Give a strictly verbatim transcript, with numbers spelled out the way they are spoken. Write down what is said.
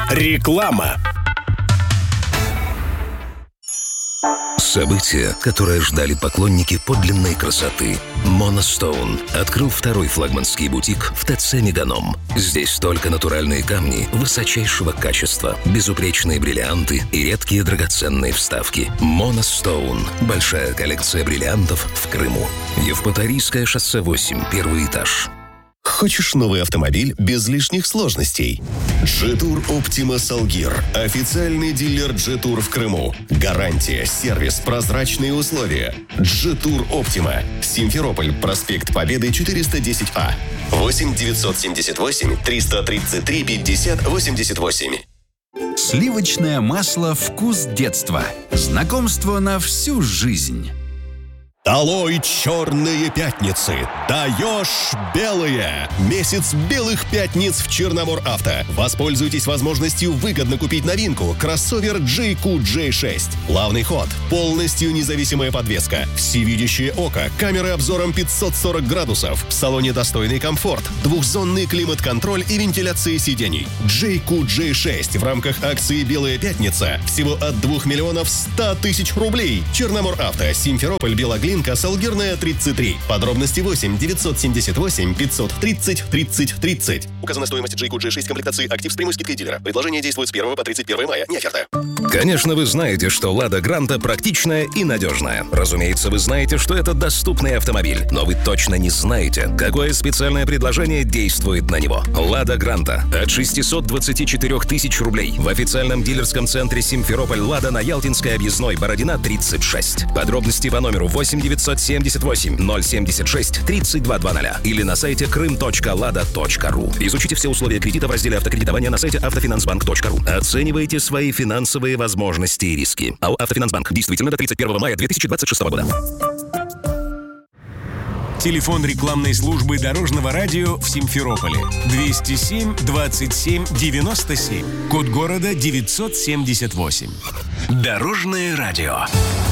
Реклама. Событие, которое ждали поклонники подлинной красоты. Monostone открыл второй флагманский бутик в ТЦ «Меганом». Здесь только натуральные камни высочайшего качества, безупречные бриллианты и редкие драгоценные вставки. Monostone – большая коллекция бриллиантов в Крыму. Евпаторийское шоссе восемь, первый этаж. Хочешь новый автомобиль без лишних сложностей? Джетур Optima Salguir. Официальный дилер Джетур в Крыму. Гарантия, сервис, прозрачные условия. Джетур Optima. Симферополь, проспект Победы, четыреста десять А. восемь девятьсот семьдесят восемь триста тридцать три пятьдесят восемьдесят восемь. Сливочное масло «Вкус детства». Знакомство на всю жизнь. Долой черные пятницы! Даешь белые! Месяц белых пятниц в Черномор Авто. Воспользуйтесь возможностью выгодно купить новинку – кроссовер джей кью джей шесть. Плавный ход, полностью независимая подвеска, всевидящее око, камеры обзором пятьсот сорок градусов, в салоне достойный комфорт, двухзонный климат-контроль и вентиляция сидений. джей кью джей шесть в рамках акции «Белая пятница» всего от двух миллионов ста тысяч рублей. Черномор Авто, Симферополь, Белоглин, Салгирная, тридцать три. Подробности восемь девятьсот семьдесят восемь пятьсот тридцать тридцать тридцать. Указана стоимость джей кью джей шесть комплектации «Актив» с прямой скидкой дилера. Предложение действует с первого по тридцать первое мая. Не оферта. Конечно, вы знаете, что «Лада Гранта» практичная и надежная. Разумеется, вы знаете, что это доступный автомобиль. Но вы точно не знаете, какое специальное предложение действует на него. «Лада Гранта» от шестисот двадцати четырёх тысяч рублей в официальном дилерском центре «Симферополь Лада» на Ялтинской объездной, Бородина, тридцать шесть. Подробности по номеру восемь девятьсот семьдесят восемь ноль семьдесят шесть тридцать два двадцать или на сайте крым точка лада точка ру. Изучите все условия кредита в разделе автокредитования на сайте автофинансбанк точка ру. Оценивайте свои финансовые возможности и риски. АО «Автофинансбанк». Действительно до тридцать первого мая две тысячи двадцать шестого года. Телефон рекламной службы Дорожного радио в Симферополе двести семь двадцать семь девяносто семь. Код города девятьсот семьдесят восемь. Дорожное радио.